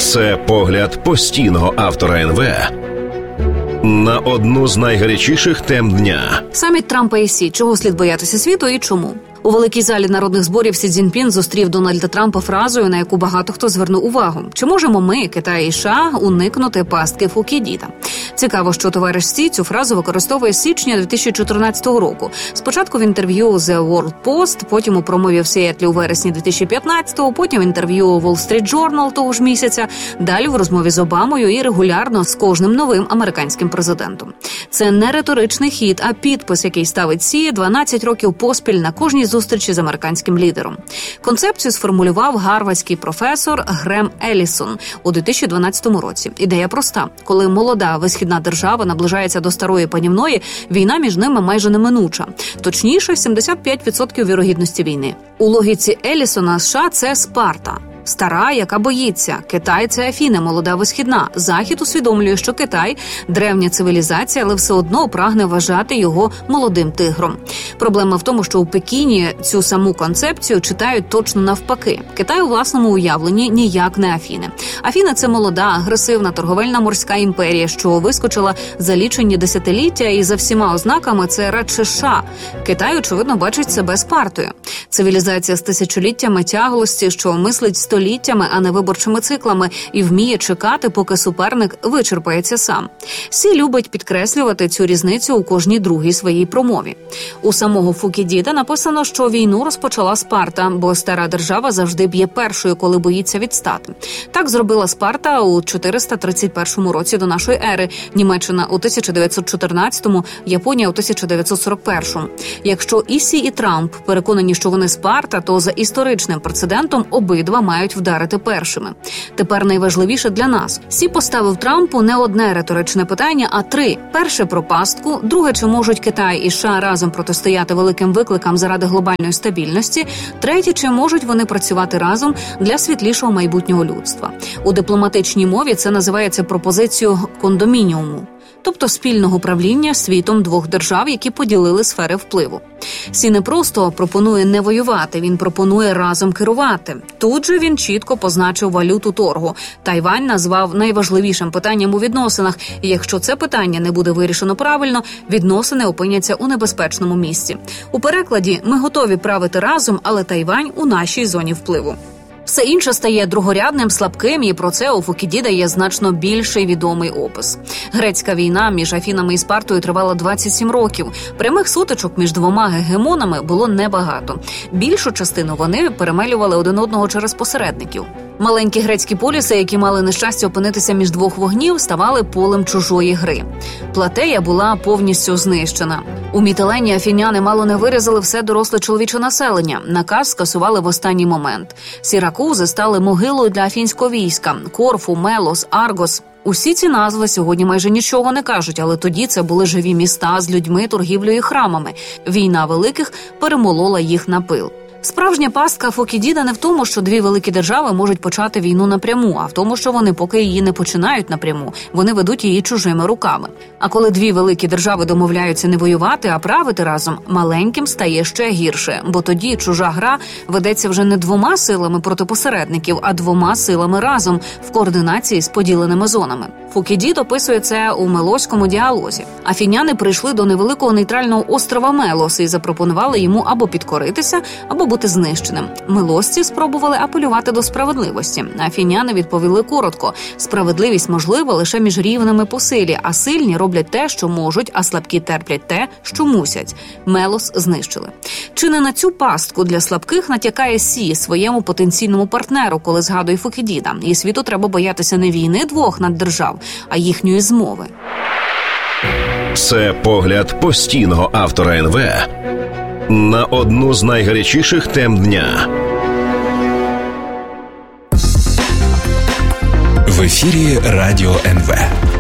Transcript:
Це погляд постійного автора НВ на одну з найгарячіших тем дня. Саміт Трампа і Сі. Чого слід боятися світу і чому? У великій залі народних зборів Сі Цзіньпін зустрів Дональда Трампа фразою, на яку багато хто звернув увагу. Чи можемо ми, Китай і США, уникнути пастки Фукідіда? Цікаво, що товариш Сі цю фразу використовує з січня 2014 року. Спочатку в інтерв'ю The World Post, потім у промові в Сіетлі у вересні 2015-го, потім в інтерв'ю Wall Street Journal того ж місяця, далі в розмові з Обамою і регулярно з кожним новим американським президентом. Це не риторичний хід, а підпис, який ставить Сі 12 років поспіль на кожній зустрічі з американським лідером. Концепцію сформулював гарвардський професор Грем Еллісон у 2012 році. Ідея проста. Коли молода висхідна держава наближається до старої панівної, війна між ними майже неминуча. Точніше, 75% вірогідності війни. У логіці Еллісона США – це Спарта. Стара, яка боїться. Китай – це Афіни, молода висхідна. Захід усвідомлює, що Китай – древня цивілізація, але все одно прагне вважати його молодим тигром. Проблема в тому, що у Пекіні цю саму концепцію читають точно навпаки. Китай у власному уявленні ніяк не Афіни. Афіни – це молода, агресивна, торговельна морська імперія, що вискочила за лічені десятиліття, і за всіма ознаками це радше США. Китай, очевидно, бачить себе Спартою. Цивілізація з тисячоліттями тяглості, що мислить століттями, а не виборчими циклами, і вміє чекати, поки суперник вичерпається сам. Сі любить підкреслювати цю різницю у кожній другій своїй промові. У самого Фукідіда написано, що війну розпочала Спарта, бо стара держава завжди б'є першою, коли боїться відстати. Так зробила Спарта у 431 році до нашої ери, Німеччина у 1914-му, Японія у 1941-му. Якщо і Сі, і Трамп переконані, що вони Спарта, то за історичним прецедентом обидва мають вдарити першими. Тепер найважливіше для нас. Сі поставив Трампу не одне риторичне питання, а три. Перше – про пастку, друге – чи можуть Китай і США разом протистояти великим викликам заради глобальної стабільності, третє – чи можуть вони працювати разом для світлішого майбутнього людства. У дипломатичній мові це називається пропозицією кондомініуму, тобто спільного правління світом двох держав, які поділили сфери впливу. Сі не просто пропонує не воювати, він пропонує разом керувати. Тут же він чітко позначив валюту торгу. Тайвань назвав найважливішим питанням у відносинах, і якщо це питання не буде вирішено правильно, відносини опиняться у небезпечному місці. У перекладі «Ми готові правити разом, але Тайвань у нашій зоні впливу». Все інше стає другорядним, слабким, і про це у Фукідіда є значно більший відомий опис. Грецька війна між Афінами і Спартою тривала 27 років. Прямих сутичок між двома гегемонами було небагато. Більшу частину вони перемелювали один одного через посередників. Маленькі грецькі поліси, які мали нещастя опинитися між двох вогнів, ставали полем чужої гри. Платея була повністю знищена. У Мітилені афіняни мало не вирізали все доросле чоловіче населення. Наказ скасували в останній момент. Сіракузи стали могилою для афінського війська. Корфу, Мелос, Аргос. Усі ці назви сьогодні майже нічого не кажуть, але тоді це були живі міста з людьми, торгівлею і храмами. Війна великих перемолола їх на пил. Справжня пастка Фукідіда не в тому, що дві великі держави можуть почати війну напряму, а в тому, що вони поки її не починають напряму, вони ведуть її чужими руками. А коли дві великі держави домовляються не воювати, а правити разом, маленьким стає ще гірше, бо тоді чужа гра ведеться вже не двома силами проти посередників, а двома силами разом, в координації з поділеними зонами. Фукідід описує це у Мелоському діалозі. Афіняни прийшли до невеликого нейтрального острова Мелос і запропонували йому або підкоритися, або бути знищеним. Мелосці спробували апелювати до справедливості. Афіняни відповіли коротко: справедливість можлива лише між рівними по силі, а сильні роблять те, що можуть, а слабкі терплять те, що мусять. Мелос знищили. Чи не на цю пастку для слабких натякає Сі своєму потенційному партнеру, коли згадує Фукідіда? І світу треба боятися не війни двох наддержав, а їхньої змови. Це погляд постійного автора НВ на одну з найгарячіших тем дня. В ефірі Радіо НВ.